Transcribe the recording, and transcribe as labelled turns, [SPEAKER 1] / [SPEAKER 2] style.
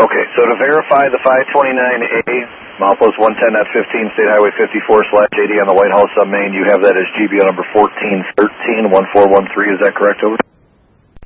[SPEAKER 1] Okay, so to verify the 529A, milepost 110.15, State Highway 54/80 on the White House on Main, you have that as GBO number 1413-1413. Is that correct, over?